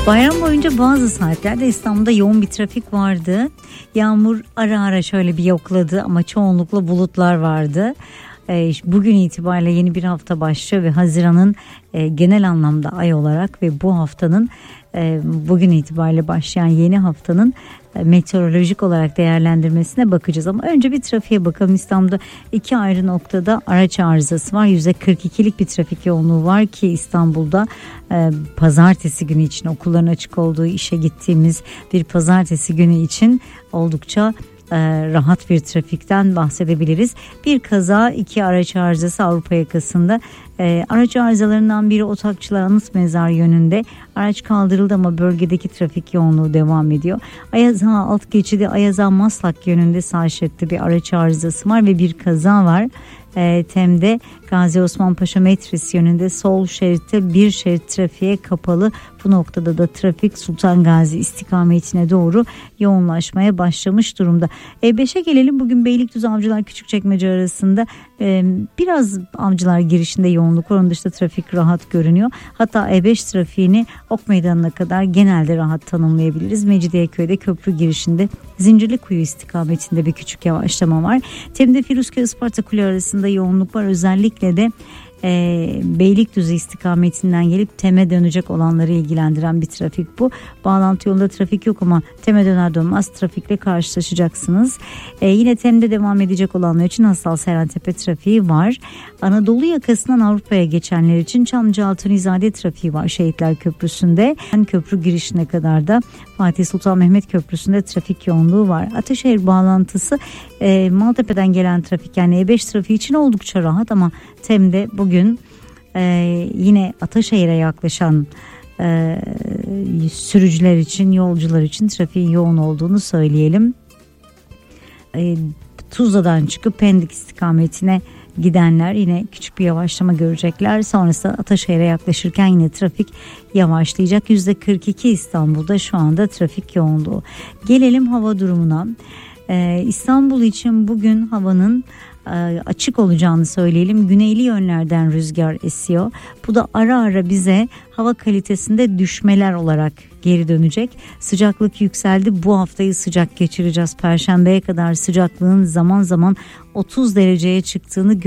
Bayram boyunca bazı saatlerde İstanbul'da yoğun bir trafik vardı. Yağmur ara ara şöyle bir yokladı ama çoğunlukla bulutlar vardı. Bugün itibariyle yeni bir hafta başlıyor ve Haziran'ın genel anlamda ay olarak ve bu haftanın bugün itibariyle başlayan yeni haftanın meteorolojik olarak değerlendirmesine bakacağız. Ama önce bir trafiğe bakalım. İstanbul'da iki ayrı noktada araç arızası var. %42'lik bir trafik yoğunluğu var ki İstanbul'da pazartesi günü için, okulların açık olduğu, işe gittiğimiz bir pazartesi günü için oldukça rahat bir trafikten bahsedebiliriz. Bir kaza, iki araç arızası Avrupa yakasında. Araç arızalarından biri Otakçılar Anıt Mezar yönünde. Araç kaldırıldı ama bölgedeki trafik yoğunluğu devam ediyor. Ayaza alt geçidi Ayaza Maslak yönünde sağ şeritte bir araç arızası var ve bir kaza var. Tem'de Gazi Osman Paşa Metris yönünde sol şeritte bir şerit trafiğe kapalı. Bu noktada da trafik Sultan Gazi istikametine doğru yoğunlaşmaya başlamış durumda. E5'e gelelim. Bugün Beylikdüzü Avcılar Küçükçekmece arasında biraz Avcılar girişinde yoğunluk var. Onun dışında trafik rahat görünüyor. Hatta E5 trafiğini Ok Meydanı'na kadar genelde rahat tanımlayabiliriz. Mecidiyeköy'de köprü girişinde Zincirlikuyu istikametinde bir küçük yavaşlama var. Tem'de Firuzköy Isparta Kule arasında yoğunluk var. Özellikle de Beylikdüzü istikametinden gelip Tem'e dönecek olanları ilgilendiren bir trafik bu. Bağlantı yolunda trafik yok ama Tem'e döner dönmez trafikle karşılaşacaksınız. Yine Tem'de devam edecek olanlar için Hastal Serentepe trafiği var. Anadolu yakasından Avrupa'ya geçenler için Çamlıca Altunizade trafiği var Şehitler Köprüsü'nde. Köprü girişine kadar da Fatih Sultan Mehmet Köprüsü'nde trafik yoğunluğu var. Ataşehir bağlantısı Maltepe'den gelen trafik, yani E5 trafiği için oldukça rahat ama Tem'de bugün yine Ataşehir'e yaklaşan sürücüler için, yolcular için trafiğin yoğun olduğunu söyleyelim. Tuzla'dan çıkıp Pendik istikametine gidenler yine küçük bir yavaşlama görecekler. Sonrasında Ataşehir'e yaklaşırken yine trafik yavaşlayacak. %42 İstanbul'da şu anda trafik yoğunluğu. Gelelim hava durumuna. İstanbul için bugün havanın açık olacağını söyleyelim. Güneyli yönlerden rüzgar esiyor. Bu da ara ara bize hava kalitesinde düşmeler olarak geri dönecek. Sıcaklık yükseldi. Bu haftayı sıcak geçireceğiz. Perşembeye kadar sıcaklığın zaman zaman 30 dereceye çıktığını